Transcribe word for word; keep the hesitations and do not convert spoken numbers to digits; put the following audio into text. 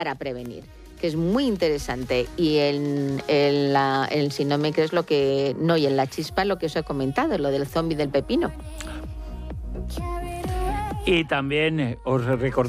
para prevenir, que es muy interesante. Y en, en la, en, si no me crees lo que... No, y en La Chispa lo que os he comentado, lo del zombi del pepino. Y también os recordamos